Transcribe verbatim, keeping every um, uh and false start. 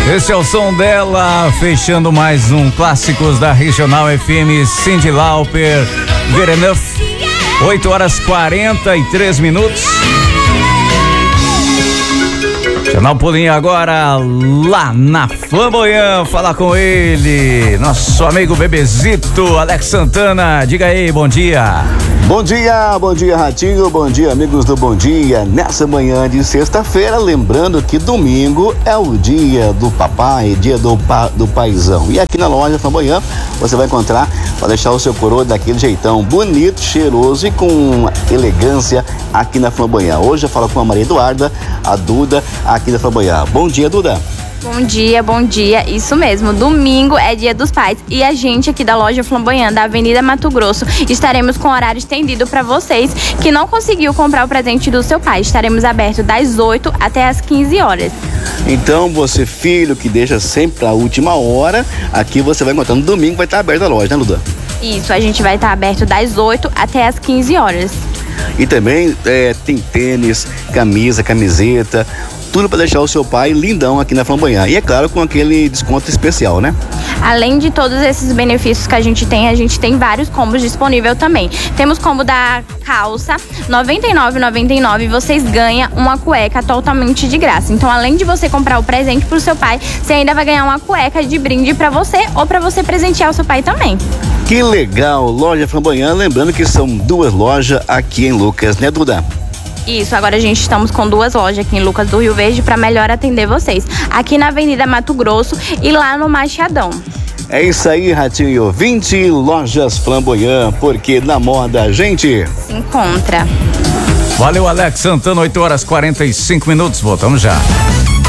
Esse é o som dela, fechando mais um Clássicos da Regional F M, Cyndi Lauper, Good Enough. oito horas e quarenta e três minutos. Jornal Pulinho agora lá na Flamboyant, falar com ele, nosso amigo bebezito Alex Santana. Diga aí, bom dia. Bom dia, bom dia Ratinho, bom dia amigos do Bom Dia. Nessa manhã de sexta-feira, lembrando que domingo é o dia do papai, dia do, pa, do paizão. E aqui na loja Flamboyant você vai encontrar para deixar o seu coroa daquele jeitão bonito, cheiroso e com elegância aqui na Flamboyant. Hoje eu falo com a Maria Eduarda, a Duda, aqui da Flamboyant. Bom dia, Duda. Bom dia, bom dia, isso mesmo, domingo é dia dos pais e a gente aqui da loja Flamboyant da Avenida Mato Grosso estaremos com horário estendido para vocês que não conseguiu comprar o presente do seu pai. Estaremos abertos das oito até as quinze horas. Então você, filho, que deixa sempre a última hora, aqui você vai encontrar no domingo, vai estar aberta a loja, né, Duda? Isso, a gente vai estar aberto das oito até as quinze horas. E também é, tem tênis, camisa, camiseta, tudo para deixar o seu pai lindão aqui na Flamboyant. E é claro, com aquele desconto especial, né? Além de todos esses benefícios que a gente tem, a gente tem vários combos disponíveis também. Temos combo da calça, noventa e nove reais e noventa e nove centavos, vocês ganham uma cueca totalmente de graça. Então, além de você comprar o presente pro seu pai, você ainda vai ganhar uma cueca de brinde para você ou para você presentear o seu pai também. Que legal! Loja Flamboyant, lembrando que são duas lojas aqui em Lucas, né, Duda? Isso, agora a gente estamos com duas lojas aqui em Lucas do Rio Verde para melhor atender vocês. Aqui na Avenida Mato Grosso e lá no Machadão. É isso aí, Ratinho. vinte lojas Flamboyant, porque na moda a gente se encontra. Valeu, Alex Santana, oito horas e quarenta e cinco minutos, voltamos já.